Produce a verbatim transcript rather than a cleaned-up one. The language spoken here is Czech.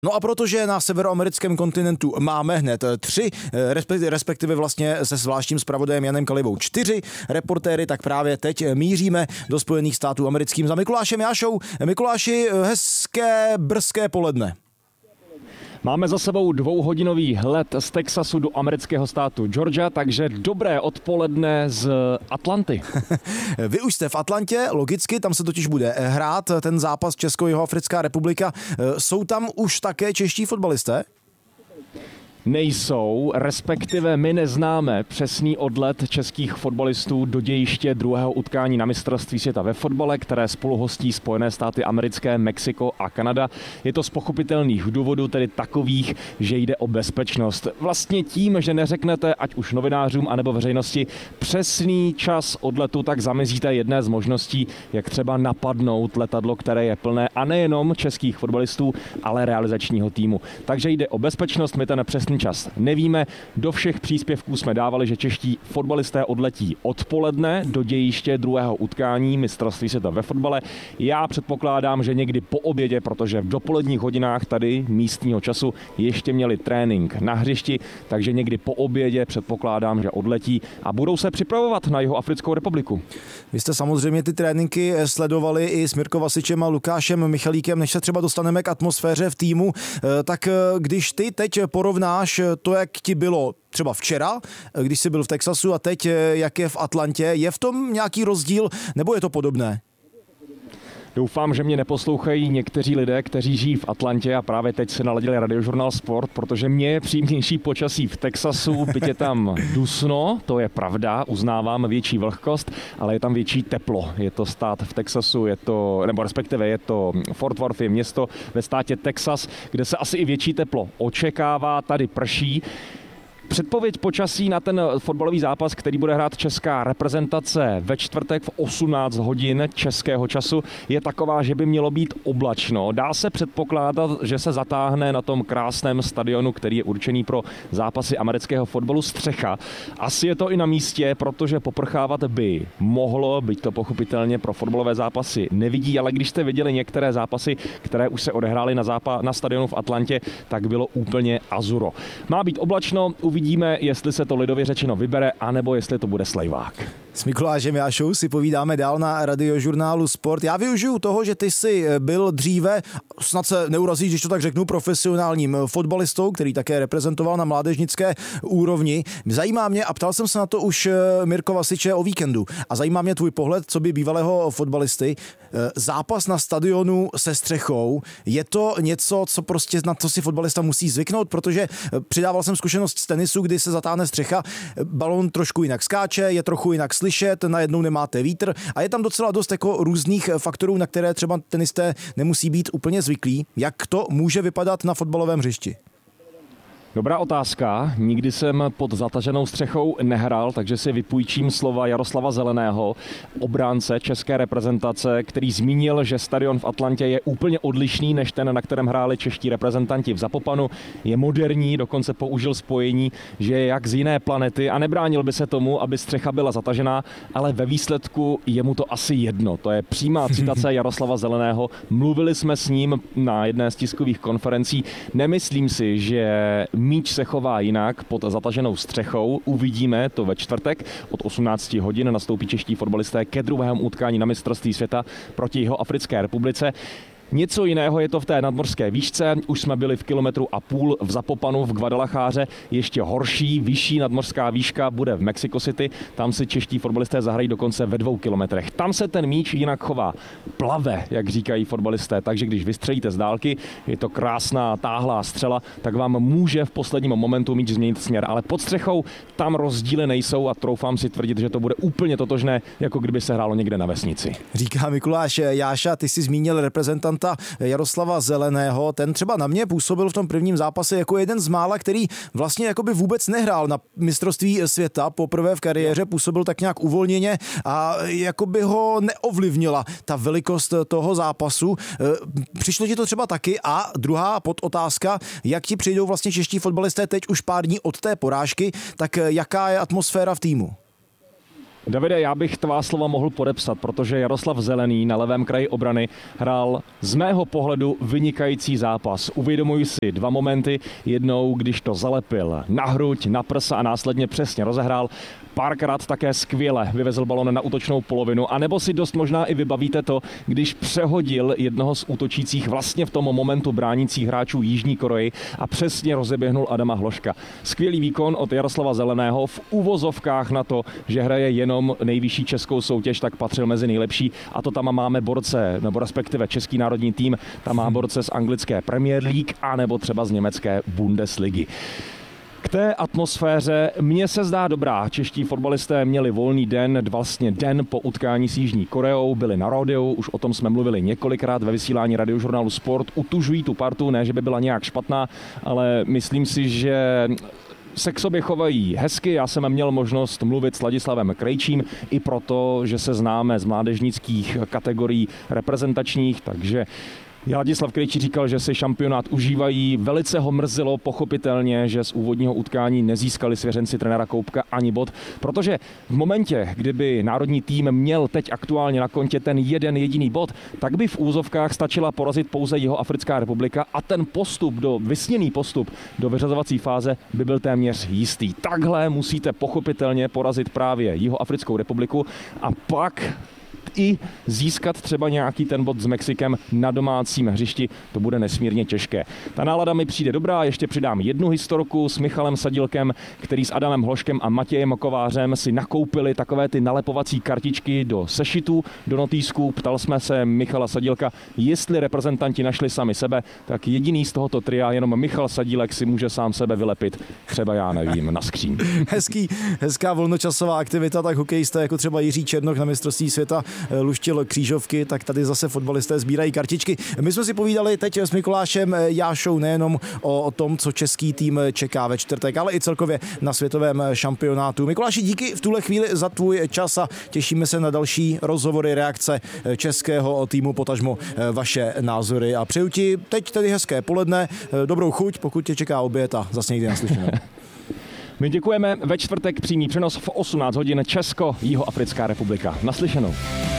No a protože na severoamerickém kontinentu máme hned tři, respektive vlastně se zvláštním zpravodajem Janem Kalibou čtyři reportéry, tak právě teď míříme do Spojených států amerických za Mikulášem Jášou. Mikuláši, hezké brzké poledne. Máme za sebou dvouhodinový let z Texasu do amerického státu Georgia, takže dobré odpoledne z Atlanty. Vy už jste v Atlantě, logicky, tam se totiž bude hrát ten zápas Česko-Jihoafrická republika. Jsou tam už také čeští fotbalisté? Nejsou, respektive my neznáme přesný odlet českých fotbalistů do dějiště druhého utkání na mistrovství světa ve fotbale, které spolu hostí Spojené státy americké, Mexiko a Kanada. Je to z pochopitelných důvodů, tedy takových, že jde o bezpečnost. Vlastně tím, že neřeknete ať už novinářům anebo veřejnosti přesný čas odletu, tak zamezíte jedné z možností, jak třeba napadnout letadlo, které je plné a nejenom českých fotbalistů, ale realizačního týmu. Takže jde o bezpečnost, my ten přesný čas nevíme. Do všech příspěvků jsme dávali, že čeští fotbalisté odletí odpoledne do dějiště druhého utkání mistrovství světa ve fotbale. Já předpokládám, že někdy po obědě, protože v dopoledních hodinách tady místního času ještě měli trénink na hřišti, takže někdy po obědě předpokládám, že odletí a budou se připravovat na Jihoafrickou republiku. Vy jste samozřejmě ty tréninky sledovali i s Mirkou Vasičem a Lukášem Michalíkem, než se třeba dostaneme k atmosféře v týmu, tak když ty teď porovnáš to, jak ti bylo třeba včera, když jsi byl v Texasu a teď, jak je v Atlantě, je v tom nějaký rozdíl nebo je to podobné? Doufám, že mě neposlouchají někteří lidé, kteří žijí v Atlantě a právě teď se naladili Radiožurnál Sport, protože mě je příjemnější počasí v Texasu, byť je tam dusno, to je pravda, uznávám větší vlhkost, ale je tam větší teplo. Je to stát v Texasu, je to, nebo respektive je to Fort Worth, je město ve státě Texas, kde se asi i větší teplo očekává, tady prší. Předpověď počasí na ten fotbalový zápas, který bude hrát česká reprezentace ve čtvrtek v osmnáct hodin českého času, je taková, že by mělo být oblačno. Dá se předpokládat, že se zatáhne na tom krásném stadionu, který je určený pro zápasy amerického fotbalu, střecha. Asi je to i na místě, protože poprchávat by mohlo, byť to pochopitelně pro fotbalové zápasy nevidí, ale když jste viděli některé zápasy, které už se odehrály na, zápa- na stadionu v Atlantě, tak bylo úplně azuro. Má být oblačno, uvidíme, jestli se to lidově řečeno vybere, anebo jestli to bude slejvák. S Mikulášem Jášou si povídáme dál na Radiožurnálu Sport. Já využiju toho, že ty jsi byl dříve, snad se neurazíš, když to tak řeknu, profesionálním fotbalistou, který také reprezentoval na mládežnické úrovni. Zajímá mě, a ptal jsem se na to už Mirko Vasiče o víkendu, a zajímá mě tvůj pohled, co by bývalého fotbalisty. Zápas na stadionu se střechou, je to něco, co prostě na to si fotbalista musí zvyknout, protože přidával jsem zkušenost z tenisu, kdy se zatáhne střecha, balón trošku jinak skáče, je trochu jinak slyšet, najednou nemáte vítr a je tam docela dost jako různých faktorů, na které třeba tenisté nemusí být úplně zvyklí. Jak to může vypadat na fotbalovém hřišti? Dobrá otázka. Nikdy jsem pod zataženou střechou nehrál, takže si vypůjčím slova Jaroslava Zeleného, obránce české reprezentace, který zmínil, že stadion v Atlantě je úplně odlišný než ten, na kterém hráli čeští reprezentanti v Zapopanu. Je moderní, dokonce použil spojení, že je jak z jiné planety a nebránil by se tomu, aby střecha byla zatažená, ale ve výsledku je mu to asi jedno. To je přímá citace Jaroslava Zeleného. Mluvili jsme s ním na jedné z tiskových konferencí. Nemyslím si, že míč se chová jinak pod zataženou střechou. Uvidíme to ve čtvrtek. Od osmnácti hodin nastoupí čeští fotbalisté ke druhému utkání na mistrovství světa proti Jihoafrické republice. Něco jiného je to v té nadmořské výšce. Už jsme byli v kilometru a půl v Zapopanu v Guadalajare. Ještě horší, vyšší nadmořská výška bude v Mexico City. Tam si čeští fotbalisté zahrají dokonce ve dvou kilometrech. Tam se ten míč jinak chová. Plave, jak říkají fotbalisté. Takže když vystřelíte z dálky, je to krásná táhlá střela, tak vám může v posledním momentu míč změnit směr. Ale pod střechou tam rozdíly nejsou a troufám si tvrdit, že to bude úplně totožné, jako kdyby se hrálo někde na vesnici. Říká Mikuláš Jáša, ty jsi zmínil reprezentant Jaroslava Zeleného, ten třeba na mě působil v tom prvním zápase jako jeden z mála, který vlastně jakoby vůbec nehrál na mistrovství světa, poprvé v kariéře působil tak nějak uvolněně a jakoby ho neovlivnila ta velikost toho zápasu. Přišlo ti to třeba taky? A druhá podotázka, jak ti přijdou vlastně čeští fotbalisté teď už pár dní od té porážky, tak jaká je atmosféra v týmu? Davide, já bych tvá slova mohl podepsat, protože Jaroslav Zelený na levém kraji obrany hrál z mého pohledu vynikající zápas. Uvědomuji si dva momenty. Jednou, když to zalepil na hruď, na prsa a následně přesně rozehrál. Párkrát také skvěle vyvezl balon na útočnou polovinu. A nebo si dost možná i vybavíte to, když přehodil jednoho z útočících vlastně v tom momentu bránících hráčů Jižní Koreji a přesně rozeběhnul Adama Hloška. Skvělý výkon od Jaroslava Zeleného v uvozovkách na to, že hraje jenom nejvyšší českou soutěž, tak patřil mezi nejlepší. A to tam máme borce, nebo respektive český národní tým, tam má borce z anglické Premier League a nebo třeba z německé Bundesligy. K té atmosféře mně se zdá dobrá. Čeští fotbalisté měli volný den, vlastně den po utkání s Jižní Koreou, byli na ródiu, už o tom jsme mluvili několikrát ve vysílání Radiožurnálu Sport, utužují tu partu, ne, že by byla nějak špatná, ale myslím si, že se k sobě chovají hezky. Já jsem měl možnost mluvit s Ladislavem Krejčím i proto, že se známe z mládežnických kategorií reprezentačních, takže Ladislav Krejčí říkal, že si šampionát užívají. Velice ho mrzelo pochopitelně, že z úvodního utkání nezískali svěřenci trenéra Koubka ani bod, protože v momentě, kdyby národní tým měl teď aktuálně na kontě ten jeden jediný bod, tak by v úzovkách stačila porazit pouze Jihoafrická republika a ten postup, do vysněný postup do vyřazovací fáze by byl téměř jistý. Takhle musíte pochopitelně porazit právě Jihoafrickou republiku a pak i získat třeba nějaký ten bod s Mexikem na domácím hřišti, to bude nesmírně těžké. Ta nálada mi přijde dobrá, ještě přidám jednu historku s Michalem Sadílkem, který s Adamem Hloškem a Matějem Kovářem si nakoupili takové ty nalepovací kartičky do sešitů, do notýsků. Ptal jsme se Michala Sadílka, jestli reprezentanti našli sami sebe, tak jediný z tohoto tria, jenom Michal Sadílek si může sám sebe vylepit, třeba já nevím, na skříň. Hezký, hezká volnočasová aktivita, tak hokejisté jako třeba Jiří Černoch na mistrovství světa luštil křížovky, tak tady zase fotbalisté sbírají kartičky. My jsme si povídali teď s Mikulášem Jášou nejenom o, o tom, co český tým čeká ve čtvrtek, ale i celkově na světovém šampionátu. Mikuláši, díky v tuhle chvíli za tvůj čas a těšíme se na další rozhovory, reakce českého týmu, potažmo vaše názory a přeju ti teď tedy hezké poledne, dobrou chuť, pokud tě čeká oběd a zase někdy naslyšenou. My děkujeme. Ve čtvrtek přímý přenos v osmnáct hodin Česko, Jihoafrická republika. Naslyšenou.